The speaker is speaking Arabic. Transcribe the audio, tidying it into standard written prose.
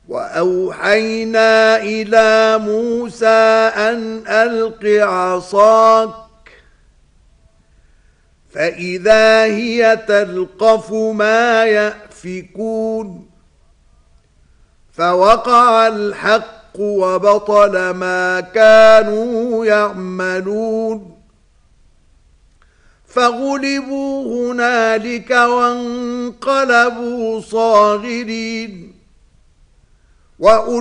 وأوحينا إلى موسى أن ألق عصاك فإذا هي تلقف ما يأفكون فوقع الحق وبطل ما كانوا يعملون فغلبوا هنالك وانقلبوا صاغرين